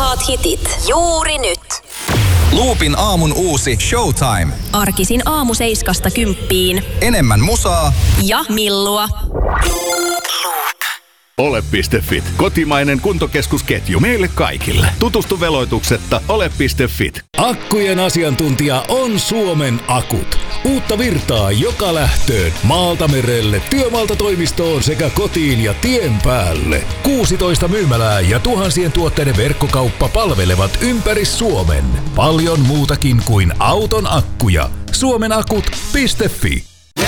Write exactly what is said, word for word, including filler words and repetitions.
Parhaat hitit juuri nyt. Loopin aamun uusi Showtime. Arkisin aamu seiskasta kymppiin. Enemmän musaa ja millua. Ole piste fit. Kotimainen kuntokeskusketju meille kaikille. Tutustu veloituksetta ole piste fit. Akkujen asiantuntija on Suomen Akut. Uutta virtaa joka lähtöön. Maalta merelle, työmaalta toimistoon sekä kotiin ja tien päälle. kuusitoista myymälää ja tuhansien tuotteiden verkkokauppa palvelevat ympäri Suomen. Paljon muutakin kuin auton akkuja. Suomenakut piste fi.